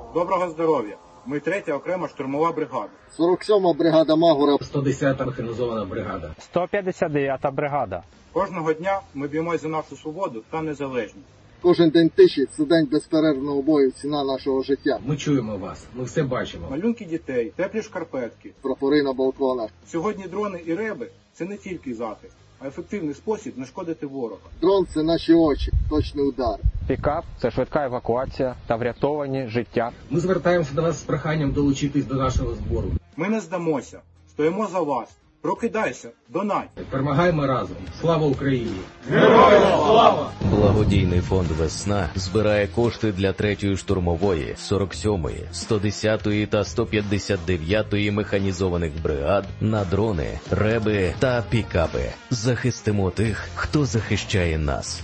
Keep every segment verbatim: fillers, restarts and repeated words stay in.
Доброго здоров'я. Ми третя окрема штурмова бригада. сорок сьома бригада Магура. сто десята механізована бригада. сто п'ятдесят дев'ята бригада. Кожного дня ми б'ємось за нашу свободу та незалежність. Кожен день тиші – це день безперервного бою, ціна нашого життя. Ми чуємо вас, ми все бачимо. Малюнки дітей, теплі шкарпетки. Прапори на балконах. Сьогодні дрони і реби – це не тільки захист, а ефективний спосіб не шкодити ворога. Дрон – це наші очі, точний удар. Пікап – це швидка евакуація та врятовані життя. Ми звертаємося до вас з проханням долучитись до нашого збору. Ми не здамося, стоїмо за вас. Прокидайся, донать. Перемагаємо разом. Слава Україні! Героям слава! Благодійний фонд «Весна» збирає кошти для третьої штурмової, сорок сьомої, сто десятої та сто п'ятдесят дев'ятої механізованих бригад на дрони, реби та пікапи. Захистимо тих, хто захищає нас.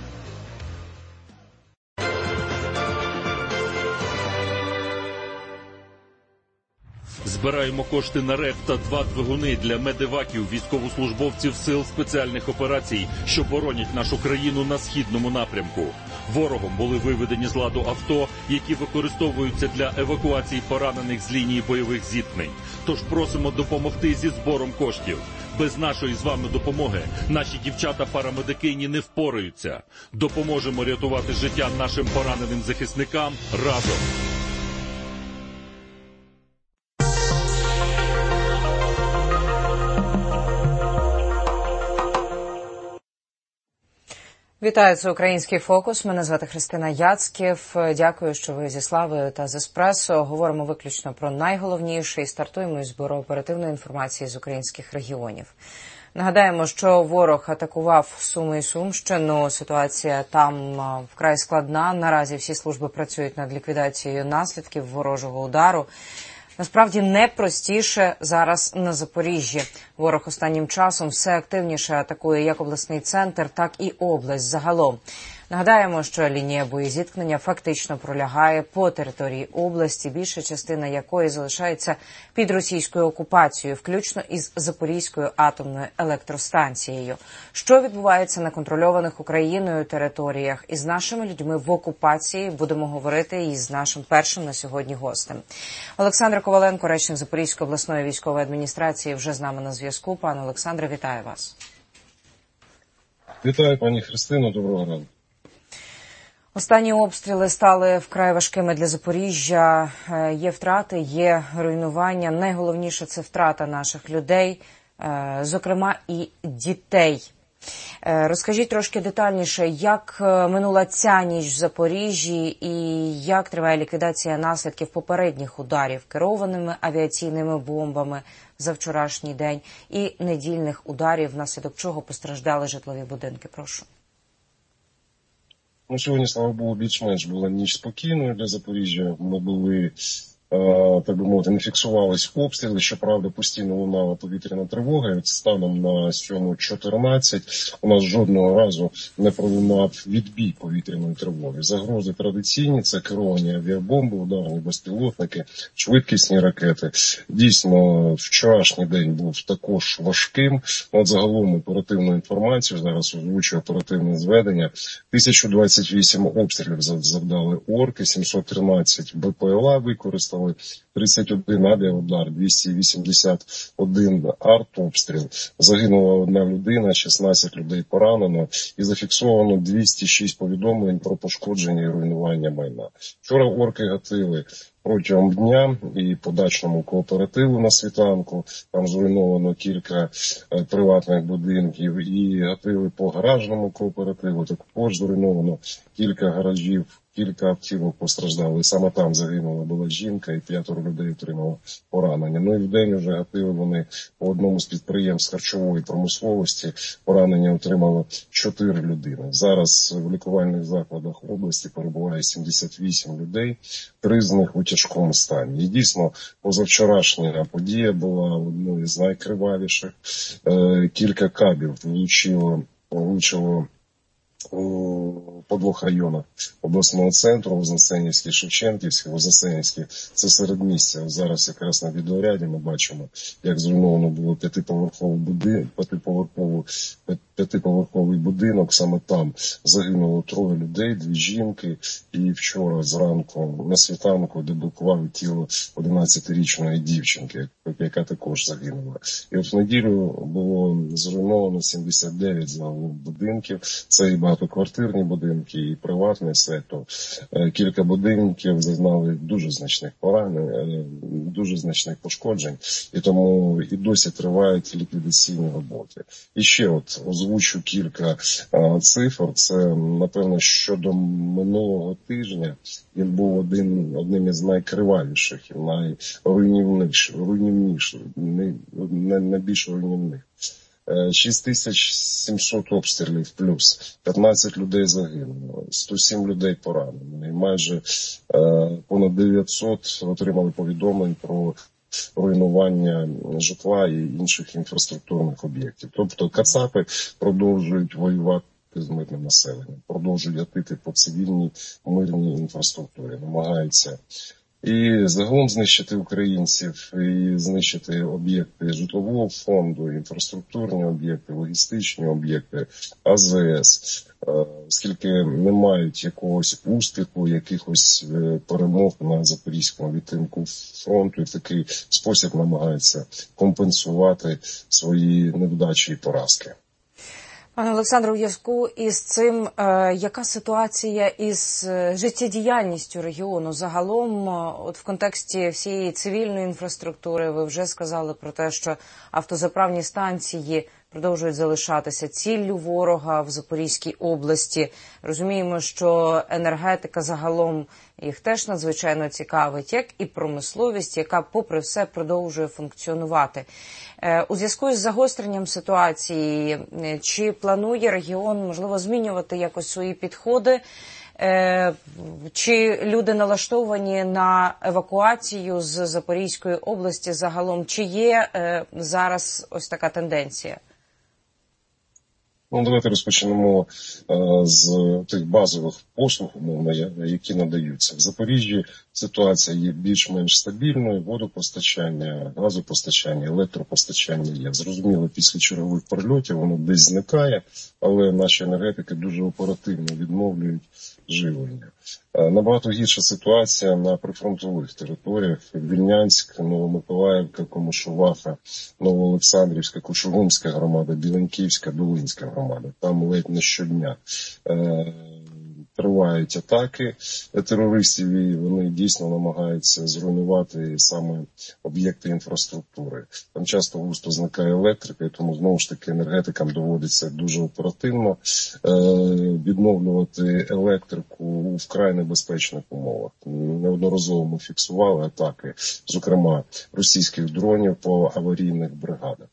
Збираємо кошти на РЕБ та два двигуни для медеваків, військовослужбовців сил спеціальних операцій, що боронять нашу країну на східному напрямку. Ворогом були виведені з ладу авто, які використовуються для евакуації поранених з лінії бойових зіткнень. Тож просимо допомогти зі збором коштів. Без нашої з вами допомоги наші дівчата-парамедикині не впораються. Допоможемо рятувати життя нашим пораненим захисникам разом. Вітаю, це «Український фокус». Мене звати Христина Яцьків. Дякую, що ви зі Славою та з Еспресо. Говоримо виключно про найголовніше і стартуємо із збору оперативної інформації з українських регіонів. Нагадаємо, що ворог атакував Суми і Сумщину. Ситуація там вкрай складна. Наразі всі служби працюють над ліквідацією наслідків ворожого удару. Насправді найпростіше зараз на Запоріжжі. Ворог останнім часом все активніше атакує як обласний центр, так і область загалом. Нагадаємо, що лінія боєзіткнення фактично пролягає по території області, більша частина якої залишається під російською окупацією, включно із Запорізькою атомною електростанцією. Що відбувається на контрольованих Україною територіях із нашими людьми в окупації, будемо говорити із нашим першим на сьогодні гостем. Олександр Коваленко, речник Запорізької обласної військової адміністрації, вже з нами на зв'язку. Пане Олександре, вітаю вас. Вітаю, пані Христино, доброго ранку. Останні обстріли стали вкрай важкими для Запоріжжя. Є втрати, є руйнування. Найголовніше – це втрата наших людей, зокрема і дітей. Розкажіть трошки детальніше, як минула ця ніч в Запоріжжі і як триває ліквідація наслідків попередніх ударів керованими авіаційними бомбами за вчорашній день і недільних ударів, внаслідок чого постраждали житлові будинки. Прошу. Ну, сьогодні, слава Богу, більш-менш була ніч спокійною для Запоріжжя. Ми були, так би мовити, не фіксувались обстріли. Щоправда, постійно лунала повітряна тривога. І станом на сьому чотирнадцять у нас жодного разу не пролунав відбій повітряної тривоги. Загрози традиційні – це керовані авіабомби, ударні безпілотники, швидкісні ракети. Дійсно, вчорашній день був також важким. От загалом оперативну інформацію, зараз озвучую оперативне зведення. тисяча двадцять вісім обстрілів завдали орки, сімсот тринадцять БПЛА використали, тридцять один авіаудар, двісті вісімдесят один артобстріл. Загинула одна людина, шістнадцять людей поранено і зафіксовано двісті шість повідомлень про пошкодження і руйнування майна. Вчора орки гатили протягом дня і по дачному кооперативу на світанку. Там зруйновано кілька е, приватних будинків і гатили по гаражному кооперативу. Також зруйновано кілька гаражів. Кілька автівок постраждали. Саме там загинула була жінка і п'ятеро людей отримало поранення. Ну і вдень вже гатили вони по одному з підприємств харчової промисловості. Поранення отримало чотири людини. Зараз в лікувальних закладах області перебуває сімдесят вісім людей, три з них у тяжкому стані. І дійсно, позавчорашня подія була одною із найкривавіших. Е, кілька кабів влучило, влучило по двох районах обласного центру, Вознесенівський, Шевченківський. Вознесенівський – це середмістя. Зараз якраз на відеоряді ми бачимо, як зруйновано було п'ятиповерхову будинку, п'ятиповерхову п'ятиповерховий будинок, саме там загинуло троє людей, дві жінки, і вчора зранку на світанку деблокували тіло одинадцятирічної дівчинки, яка також загинула. І от в неділю було зруйновано сімдесят дев'ять загалом будинків, це і багатоквартирні будинки, і приватний сектор. Кілька будинків зазнали дуже значних поранень, дуже значних пошкоджень, і тому і досі тривають ліквідаційні роботи. І ще от озвучу кілька а, цифр. Це, напевно, щодо минулого тижня він був один, одним із найкривавіших і найруйнівніших, руйнівніших, не, найбільш руйнівних. шість тисяч сімсот обстрілів плюс, п'ятнадцять людей загинуло, сто сім людей поранено, і майже е, понад дев'ятсот отримали повідомлень про руйнування житла і інших інфраструктурних об'єктів. Тобто кацапи продовжують воювати з мирним населенням, продовжують гатити по цивільній мирній інфраструктурі, намагаються і загалом знищити українців, і знищити об'єкти житлового фонду, інфраструктурні об'єкти, логістичні об'єкти, А З С, оскільки не мають якогось успіху, якихось перемог на Запорізькому відтинку фронту, і в такий спосіб намагаються компенсувати свої невдачі і поразки. Пане Олександре, у зв'язку із цим, е, яка ситуація із життєдіяльністю регіону загалом, от в контексті всієї цивільної інфраструктури, ви вже сказали про те, що автозаправні станції продовжують залишатися ціллю ворога в Запорізькій області. Розуміємо, що енергетика загалом їх теж надзвичайно цікавить, як і промисловість, яка попри все продовжує функціонувати. У зв'язку із загостренням ситуації, чи планує регіон, можливо, змінювати якось свої підходи, чи люди налаштовані на евакуацію з Запорізької області загалом, чи є зараз ось така тенденція? Ну, давайте розпочнемо а, з тих базових послуг, умовно, які надаються. В Запоріжжі ситуація є більш-менш стабільною, водопостачання, газопостачання, електропостачання є. Зрозуміло, після чергових прильотів воно десь зникає, але наші енергетики дуже оперативно відновлюють живлення. Набагато гірша ситуація на прифронтових територіях. Вільнянськ, Новомиколаївка, Комишуваха, Новоолександрівська, Кучугумська громада, Біленківська, Долинська громада. Там ледь не щодня е- тривають атаки терористів, і вони дійсно намагаються зруйнувати саме об'єкти інфраструктури. Там часто густо зникає електрика, і тому знову ж таки енергетикам доводиться дуже оперативно е- відновлювати електрику у вкрай небезпечних умовах. Неодноразово ми фіксували атаки, зокрема російських дронів по аварійних бригадах.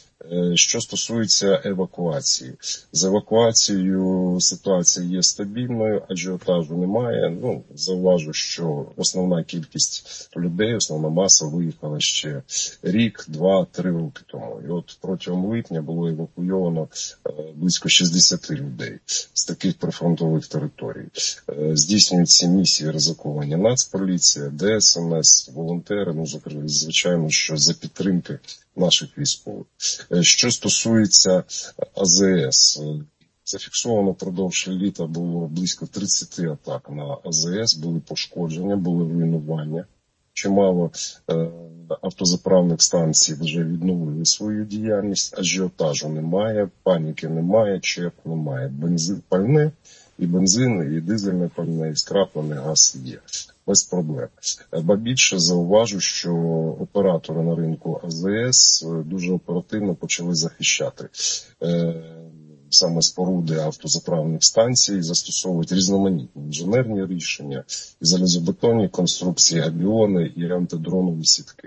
Що стосується евакуації. З евакуацією ситуація є стабільною, ажіотажу немає. Ну, зауважу, що основна кількість людей, основна маса виїхала ще рік, два, три роки тому. І от протягом липня було евакуйовано близько шістдесят людей з таких прифронтових територій. Здійснюють ці місії ризикування Нацполіція, Де Ес Ем Ес, волонтери, ну, звичайно, що за підтримки наших військових. Що стосується А З С, зафіксовано впродовж літа було близько тридцять атак на А З С, були пошкодження, були руйнування. Чимало е, автозаправних станцій вже відновили свою діяльність, ажіотажу немає, паніки немає, черг немає. Бензин, пальне, і бензин, і дизельне пальне, і скраплений газ є. Без проблем. Ба більше зауважу, що оператори на ринку А З С дуже оперативно почали захищати е, саме споруди автозаправних станцій, застосовують різноманітні інженерні рішення, і залізобетонні конструкції, авіони і антидронові сітки.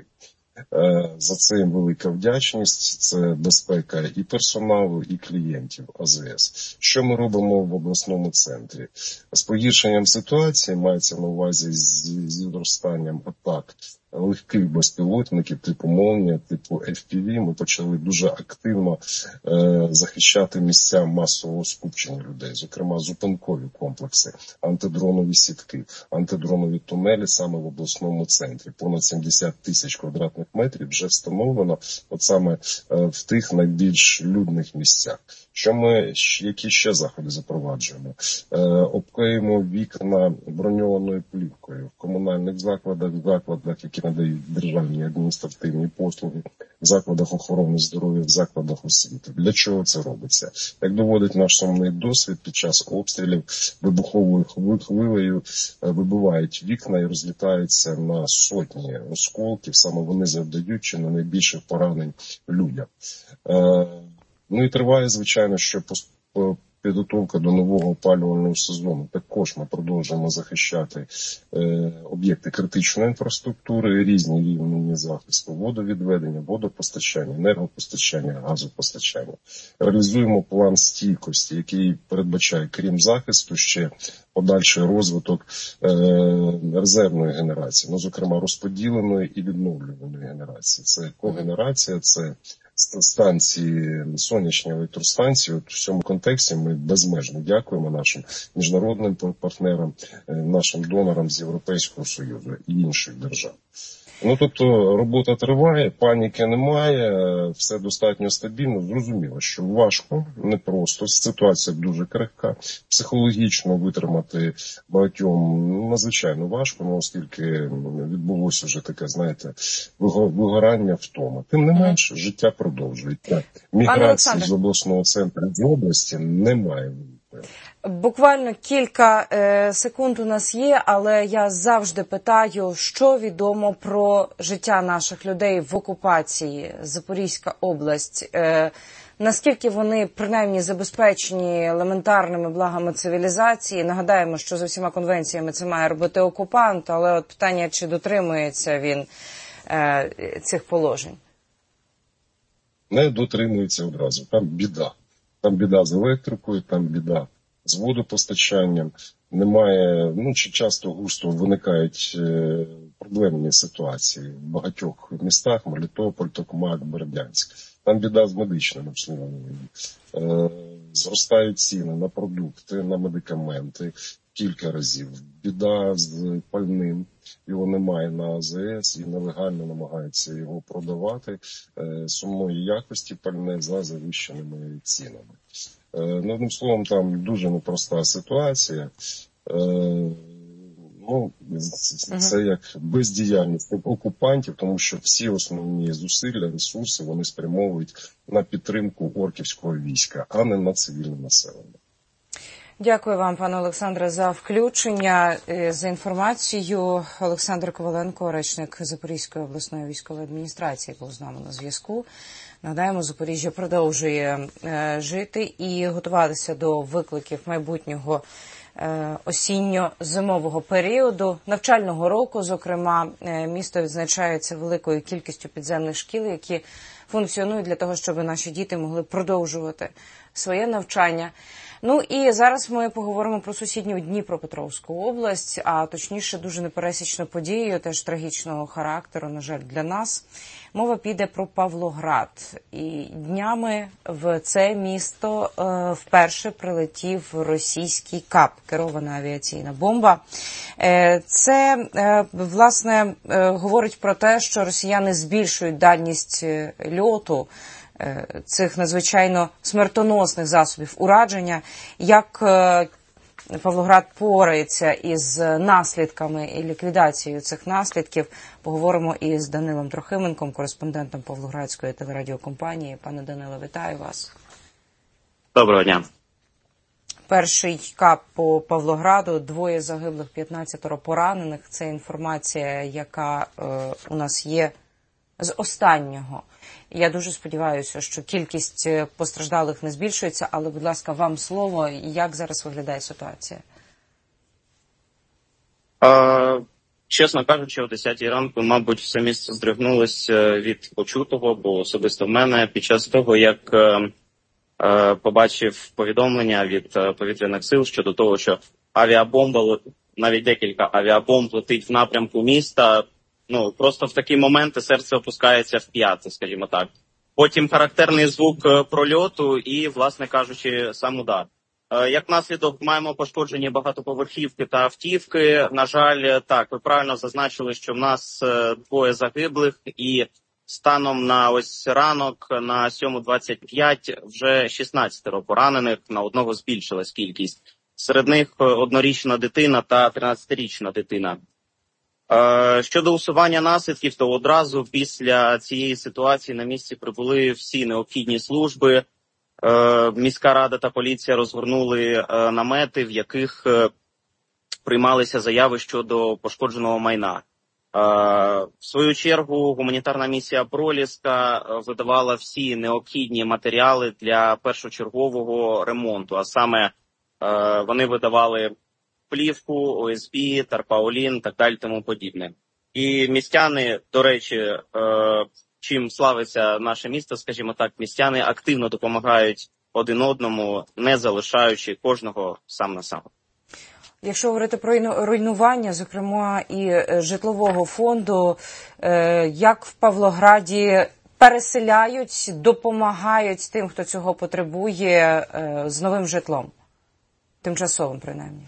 За це їм велика вдячність, це безпека і персоналу, і клієнтів А З С. Що ми робимо в обласному центрі? З погіршенням ситуації, мається на увазі з зростанням атак легких безпілотників типу «Молнія», типу Еф Пі Ві, ми почали дуже активно е, захищати місця масового скупчення людей, зокрема зупинкові комплекси, антидронові сітки, антидронові тунелі саме в обласному центрі. Понад сімдесят тисяч квадратних метрів вже встановлено от саме е, в тих найбільш людних місцях. Що ми, які ще заходи запроваджуємо? Е, обклеїмо вікна броньованою плівкою в комунальних закладах, в закладах, які надають державні адміністративні послуги, в закладах охорони здоров'я, в закладах освіти. Для чого це робиться? Як доводить наш сумний досвід, під час обстрілів вибуховою хвилею вибивають вікна і розлітаються на сотні осколків, саме вони завдають чи не найбільших поранень людям. Е, Ну і триває, звичайно, що підготовка до нового опалювального сезону. Також ми продовжуємо захищати е, об'єкти критичної інфраструктури, різні рівні захисту, водовідведення, водопостачання, енергопостачання, газопостачання. Реалізуємо план стійкості, який передбачає, крім захисту, ще подальший розвиток е, резервної генерації, ну, зокрема, розподіленої і відновлюваної генерації. Це когенерація, це станції, сонячні електростанції. От в цьому контексті ми безмежно дякуємо нашим міжнародним партнерам, нашим донорам з Європейського Союзу і інших держав. Ну, тобто, робота триває, паніки немає, все достатньо стабільно. Зрозуміло, що важко, непросто, ситуація дуже крихка, психологічно витримати багатьом надзвичайно важко, ну, оскільки відбулося вже таке, знаєте, вигорання, втома. Тим не менше, життя продовжується. Міграції з обласного центру з області немає. Буквально кілька е, секунд у нас є, але я завжди питаю, що відомо про життя наших людей в окупації, Запорізька область. Е, наскільки вони, принаймні, забезпечені елементарними благами цивілізації? Нагадаємо, що за всіма конвенціями це має робити окупант, але от питання, чи дотримується він е, цих положень? Не дотримується одразу. Там біда. Там біда з електрикою, там біда з водопостачанням, немає, ну, чи часто густо виникають е, проблемні ситуації в багатьох містах, Мелітополь, Токмак, Бердянськ. Там біда з медичним обслуговуванням. Е, зростають ціни на продукти, на медикаменти кілька разів. Біда з пальним, його немає на А З С і нелегально намагаються його продавати е, сумної якості пальне за завищеними цінами. Ну, одним словом, там дуже непроста ситуація. Ну, це як бездіяльність окупантів, тому що всі основні зусилля, ресурси вони спрямовують на підтримку орківського війська, а не на цивільне населення. Дякую вам, пане Олександре, за включення, за інформацію. Олександр Коваленко, речник Запорізької обласної військової адміністрації, був з нами на зв'язку. Нагадаємо, Запоріжжя продовжує е, жити і готуватися до викликів майбутнього е, осінньо-зимового періоду. Навчального року, зокрема, е, місто відзначається великою кількістю підземних шкіл, які функціонують для того, щоб наші діти могли продовжувати своє навчання. Ну і зараз ми поговоримо про сусідню Дніпропетровську область, а точніше дуже непересічну подію, теж трагічного характеру, на жаль, для нас. Мова піде про Павлоград. І днями в це місто е, вперше прилетів російський КАП, керована авіаційна бомба. Е, це, е, власне, е, говорить про те, що росіяни збільшують дальність льоту цих надзвичайно смертоносних засобів ураження. Як Павлоград порається із наслідками і ліквідацією цих наслідків, поговоримо із Данилом Трохименком, кореспондентом Павлоградської телерадіокомпанії. Пане Данило, вітаю вас. Доброго дня. Перший КАП по Павлограду, двоє загиблих, п'ятнадцятеро поранених. Це інформація, яка е, у нас є з останнього. Я дуже сподіваюся, що кількість постраждалих не збільшується, але, будь ласка, вам слово. Як зараз виглядає ситуація? А, чесно кажучи, о десятій ранку, мабуть, все місце здригнулося від почутого, бо особисто в мене під час того, як е, е, побачив повідомлення від е, повітряних сил щодо того, що авіабомба, навіть декілька авіабомб летить в напрямку міста. Ну, просто в такі моменти серце опускається в п'яти, скажімо так. Потім характерний звук прольоту і, власне кажучи, сам удар. Як наслідок, маємо пошкоджені багатоповерхівки та автівки. На жаль, так, ви правильно зазначили, що в нас двоє загиблих і станом на ось ранок на сьому двадцять п'ять вже шістнадцять поранених, на одного збільшилась кількість. Серед них однорічна дитина та тринадцятирічна дитина. Е, щодо усування наслідків, то одразу після цієї ситуації на місці прибули всі необхідні служби. Е, міська рада та поліція розгорнули е, намети, в яких е, приймалися заяви щодо пошкодженого майна. В свою чергу гуманітарна місія «Проліска» видавала всі необхідні матеріали для першочергового ремонту, а саме вони видавали плівку, О С Б, тарпаулін, так далі тому подібне. І містяни, до речі, чим славиться наше місто, скажімо так, містяни активно допомагають один одному, не залишаючи кожного сам на сам. Якщо говорити про руйнування, зокрема і житлового фонду, як в Павлограді переселяють, допомагають тим, хто цього потребує, з новим житлом? Тимчасовим, принаймні.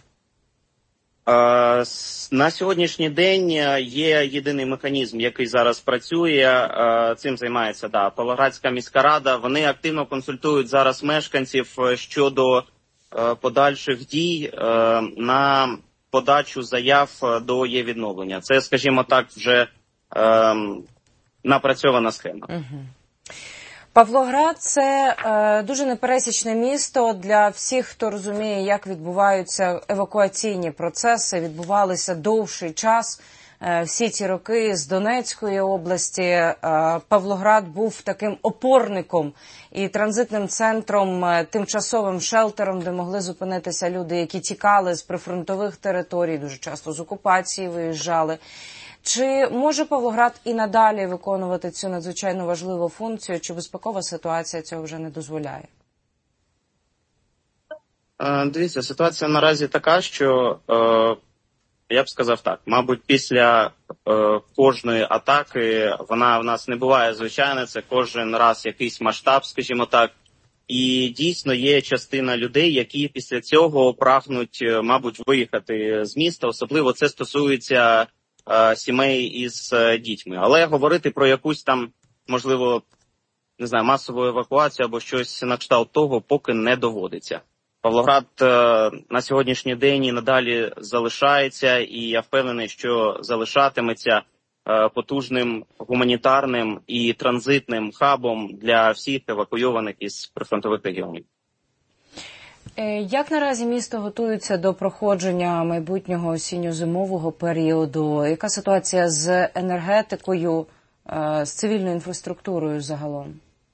На сьогоднішній день є єдиний механізм, який зараз працює. Цим займається да, Павлоградська міська рада. Вони активно консультують зараз мешканців щодо подальших дій на подачу заяв до є-відновлення. Це, скажімо так, вже напрацьована схема. Угу. Павлоград – це е, дуже непересічне місто для всіх, хто розуміє, як відбуваються евакуаційні процеси. Відбувалися довший час. Е, всі ці роки з Донецької області е, Павлоград був таким опорником і транзитним центром, е, тимчасовим шелтером, де могли зупинитися люди, які тікали з прифронтових територій, дуже часто з окупації виїжджали. Чи може Павлоград і надалі виконувати цю надзвичайно важливу функцію, чи безпекова ситуація цього вже не дозволяє? Дивіться, ситуація наразі така, що, я б сказав так, мабуть, після кожної атаки вона в нас не буває звичайна, це кожен раз якийсь масштаб, скажімо так. І дійсно є частина людей, які після цього прагнуть, мабуть, виїхати з міста, особливо це стосується сімей із дітьми. Але говорити про якусь там, можливо, не знаю, масову евакуацію або щось на кшталт того поки не доводиться. Павлоград на сьогоднішній день і надалі залишається, і я впевнений, що залишатиметься потужним гуманітарним і транзитним хабом для всіх евакуйованих із прифронтових регіонів. Як наразі місто готується до проходження майбутнього осінньо-зимового періоду? Яка ситуація з енергетикою, з цивільною інфраструктурою загалом?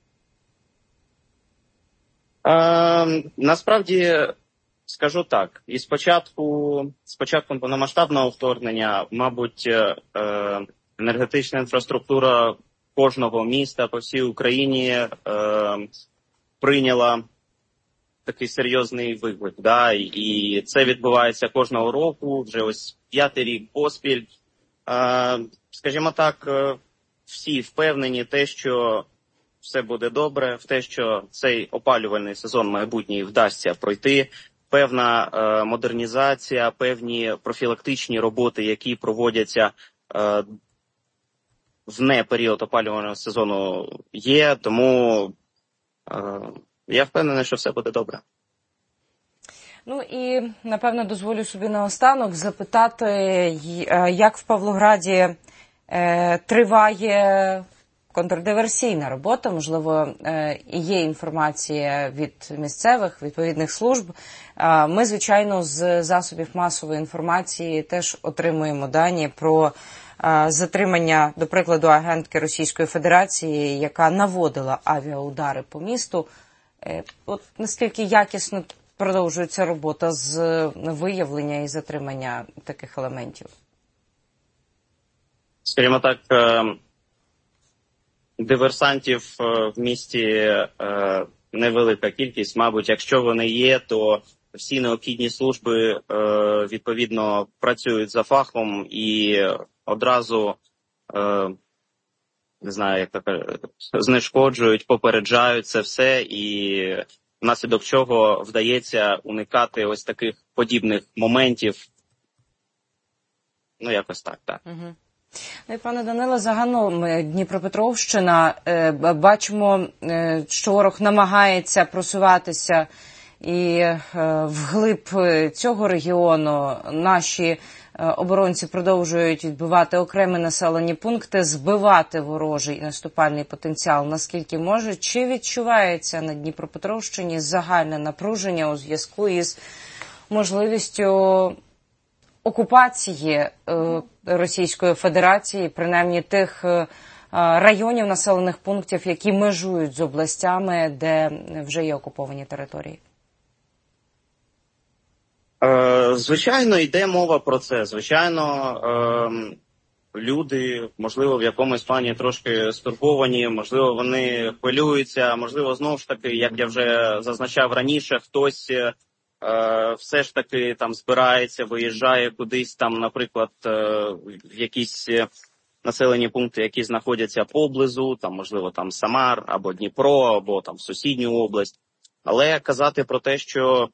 Е, насправді, скажу так, і спочатку, спочатку повномасштабного вторгнення, мабуть, е, енергетична інфраструктура кожного міста по всій Україні е, прийняла такий серйозний виклик, да, і це відбувається кожного року, вже ось п'ятий рік поспіль. Е, скажімо так, всі впевнені те, що все буде добре, в те, що цей опалювальний сезон майбутній вдасться пройти. Певна е, модернізація, певні профілактичні роботи, які проводяться е, в не період опалювального сезону є, тому е, я впевнений, що все буде добре. Ну і, напевно, дозволю собі наостанок запитати, як в Павлограді е, триває контрдиверсійна робота, можливо, є інформація від місцевих відповідних служб. Ми, звичайно, з засобів масової інформації теж отримуємо дані про затримання, до прикладу, агентки Російської Федерації, яка наводила авіаудари по місту. От наскільки якісно продовжується робота з виявлення і затримання таких елементів? Скажімо так, диверсантів в місті невелика кількість. Мабуть, якщо вони є, то всі необхідні служби відповідно працюють за фахом і одразу, не знаю, як так, знешкоджують, попереджають це все, і внаслідок чого вдається уникати ось таких подібних моментів. Ну, якось так, так. Угу. І, пане Данило, загалом Дніпропетровщина, бачимо, що ворог намагається просуватися і вглиб цього регіону. Наші оборонці продовжують відбивати окремі населені пункти, збивати ворожий наступальний потенціал, наскільки може. Чи відчувається на Дніпропетровщині загальне напруження у зв'язку із можливістю окупації Російської Федерації, принаймні тих районів, населених пунктів, які межують з областями, де вже є окуповані території? Звичайно, йде мова про це. Звичайно, люди, можливо, в якомусь плані трошки стурбовані, можливо, вони хвилюються, можливо, знову ж таки, як я вже зазначав раніше, хтось все ж таки там збирається, виїжджає кудись там, наприклад, в якісь населені пункти, які знаходяться поблизу, там, можливо, там Самар, або Дніпро, або там сусідню область. Але казати про те, що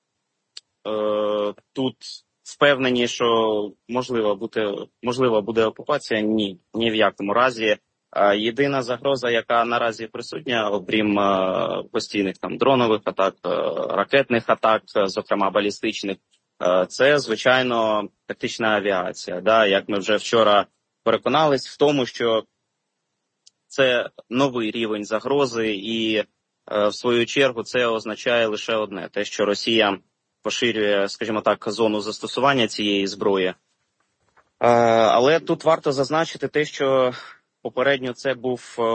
е, тут впевнені, що можливо буде, можливо буде окупація, ні, ні в якому разі. Е, єдина загроза, яка наразі присутня, окрім е, постійних там дронових атак, е, ракетних атак, зокрема балістичних, е, це, звичайно, тактична авіація. Да? Як ми вже вчора переконались в тому, що це новий рівень загрози і, е, в свою чергу, це означає лише одне. Те, що Росія поширює, скажімо так, зону застосування цієї зброї. Е, але тут варто зазначити те, що попередньо це був